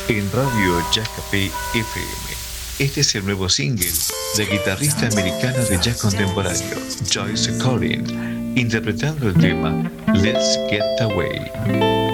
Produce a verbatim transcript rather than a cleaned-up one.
en Radio Jackape F M. Este es el nuevo single de guitarrista americana de jazz contemporáneo, Joyce Collin, interpretando el tema Let's Get Away.